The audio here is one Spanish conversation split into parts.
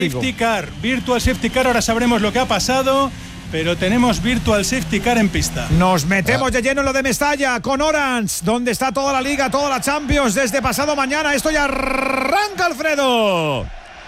Safety car, Virtual Safety Car, ahora sabremos lo que ha pasado, pero tenemos Virtual Safety Car en pista. Nos metemos de lleno en lo de Mestalla con Orange, donde está toda la Liga, toda la Champions desde pasado mañana. Esto ya arranca, Alfredo.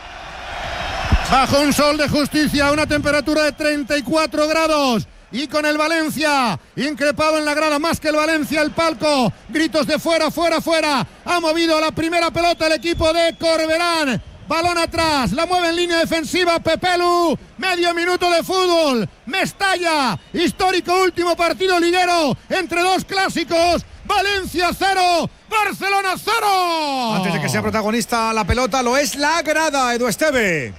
Bajo un sol de justicia, una temperatura de 34 grados. Y con el Valencia increpado en la grada, más que el Valencia, el palco. Gritos de fuera, fuera, fuera. Ha movido la primera pelota el equipo de Corberán. Balón atrás, la mueve en línea defensiva Pepelu. Medio minuto de fútbol. Mestalla, histórico último partido liguero entre dos clásicos. Valencia 0, Barcelona 0. Antes de que sea protagonista la pelota, lo es la grada, Edu Esteve.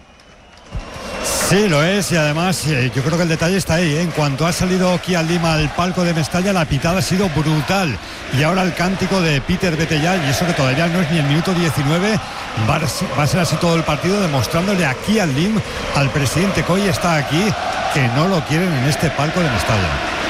Sí, lo es, y además yo creo que el detalle está ahí, ¿eh? En cuanto ha salido Kian Lima al palco de Mestalla, la pitada ha sido brutal. Y ahora el cántico de Peter Betellal, y eso que todavía no es ni el minuto 19, va a ser así todo el partido, demostrándole a Kian Lim, al presidente que hoy está aquí, que no lo quieren en este palco de Mestalla.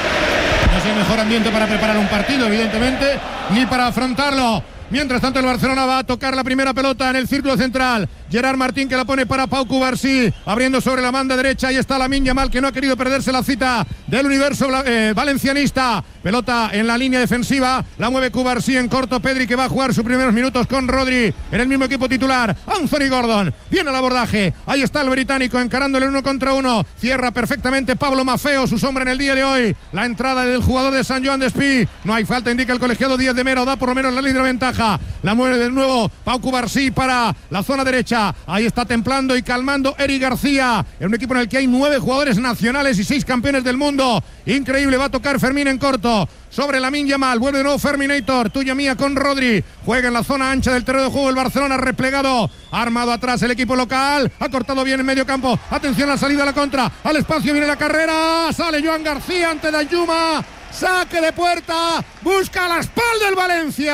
No es el mejor ambiente para preparar un partido, evidentemente, ni para afrontarlo. Mientras tanto el Barcelona va a tocar la primera pelota en el círculo central. Gerard Martín, que la pone para Pau Cubarsí, abriendo sobre la banda derecha. Ahí está Lamine Yamal, que no ha querido perderse la cita del universo valencianista. Pelota en la línea defensiva, la mueve Cubarsí en corto. Pedri, que va a jugar sus primeros minutos con Rodri en el mismo equipo titular. Anthony Gordon viene al abordaje. Ahí está el británico encarándole 1 contra 1. Cierra perfectamente Pablo Maffeo, su sombra en el día de hoy. La entrada del jugador de San Joan Despí. No hay falta, indica el colegiado Díaz de Mero. Da por lo menos la línea de ventaja. La mueve de nuevo Pau Cubarsí para la zona derecha. Ahí está templando y calmando Eric García, en un equipo en el que hay 9 jugadores nacionales y 6 campeones del mundo. Increíble, va a tocar Fermín en corto sobre Lamine Yamal. Vuelve de nuevo Ferminator, tuya mía con Rodri. Juega en la zona ancha del terreno de juego el Barcelona, replegado, armado atrás el equipo local. Ha cortado bien en medio campo. Atención a la salida a la contra. Al espacio viene la carrera. Sale Joan García ante Danjuma. Saque de puerta, busca la espalda el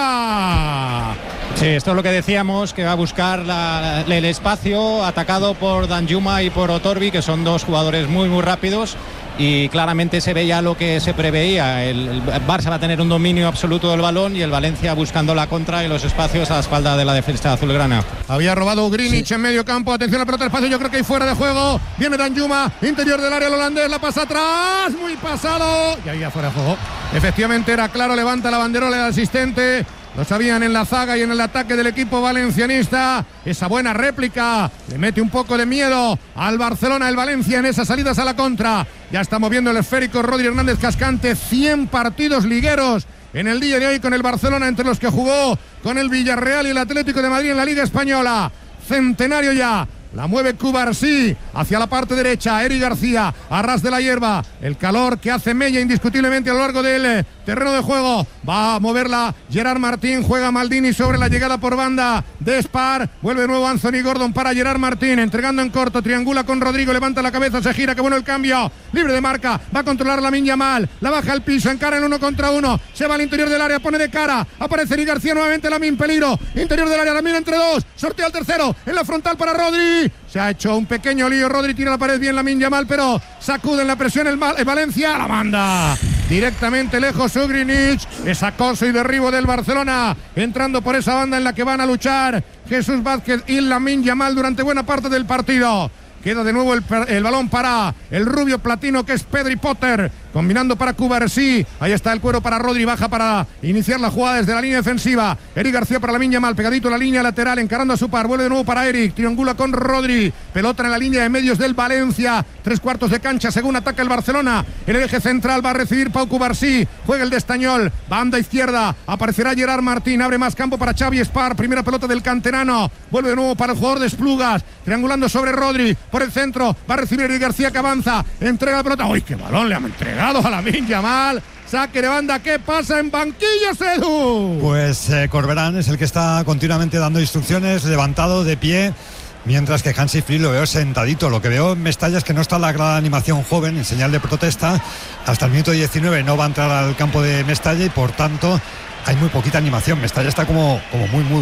Valencia. Sí, esto es lo que decíamos, que va a buscar el espacio, atacado por Danjuma y por Otorbi, que son dos jugadores muy muy rápidos, y claramente se ve ya lo que se preveía. El Barça va a tener un dominio absoluto del balón y el Valencia buscando la contra y los espacios a la espalda de la defensa azulgrana. Había robado Greenwich en medio campo. Atención a la pelota, espacio, yo creo que hay fuera de juego. Viene Danjuma, interior del área, el holandés, la pasa atrás, muy pasado. Y ahí fuera de juego. Efectivamente era claro, levanta la banderola del asistente. Lo sabían en la zaga y en el ataque del equipo valencianista. Esa buena réplica le mete un poco de miedo al Barcelona, el Valencia, en esas salidas a la contra. Ya está moviendo el esférico Rodri Hernández Cascante. 100 partidos ligueros en el día de hoy con el Barcelona, entre los que jugó con el Villarreal y el Atlético de Madrid en la Liga Española. Centenario ya. La mueve Cubarsí hacia la parte derecha. Eric García a ras de la hierba. El calor que hace mella indiscutiblemente a lo largo del terreno de juego. Va a moverla Gerard Martín. Juega Maldini sobre la llegada por banda de Spar. Vuelve de nuevo Anthony Gordon para Gerard Martín. Entregando en corto. Triangula con Rodrigo. Levanta la cabeza. Se gira. Qué bueno el cambio. Libre de marca. Va a controlar Lamine Yamal. La baja al piso. Encara en 1 contra 1. Se va al interior del área. Pone de cara. Aparece Eric García nuevamente. Lamine peligro. Interior del área. Lamine entre 2. Sortea al tercero. En la frontal para Rodri. Se ha hecho un pequeño lío. Rodri tira la pared bien Lamine Yamal, pero sacude en la presión el Valencia. La manda directamente lejos Greenwich. Es acoso y derribo del Barcelona, entrando por esa banda en la que van a luchar Jesús Vázquez y Lamine Yamal durante buena parte del partido. Queda de nuevo el balón para el rubio platino, que es Pedri Potter, combinando para Cubarsí. Ahí está el cuero para Rodri, baja para iniciar la jugada desde la línea defensiva. Eric García para Lamine Yamal, pegadito a la línea lateral, encarando a su par. Vuelve de nuevo para Eric, triangula con Rodri. Pelota en la línea de medios del Valencia. 3/4 de cancha según ataca el Barcelona. En el eje central va a recibir Pau Cubarsí. Juega el de Estañol, banda izquierda. Aparecerá Gerard Martín, abre más campo para Xavi Spar. Primera pelota del canterano. Vuelve de nuevo para el jugador de Esplugas, triangulando sobre Rodri. Por el centro va a recibir Eric García, que avanza. Entrega la pelota. ¡Uy, qué balón le han entregado a Lamine Yamal! Saque de banda. ¿Qué pasa en banquillos, Edu? Pues Corberán es el que está continuamente dando instrucciones, levantado de pie, mientras que Hansi Flick lo veo sentadito. Lo que veo en Mestalla es que no está la gran animación joven, en señal de protesta. Hasta el minuto 19 no va a entrar al campo de Mestalla y por tanto hay muy poquita animación. Mestalla está como muy mudo.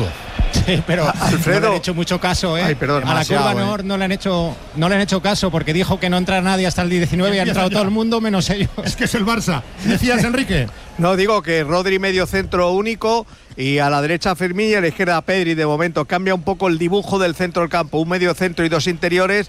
Sí, pero Alfredo. no le han hecho mucho caso, ¿eh? Ay, perdón, a la curva demasiado, no le han hecho caso porque dijo que no entra nadie hasta el 19 y ha entrado todo el mundo menos ellos. Es que es el Barça. ¿Decías, Enrique? No, digo que Rodri medio centro único y a la derecha Fermín y a la izquierda Pedri. De momento cambia un poco el dibujo del centro del campo, un medio centro y dos interiores,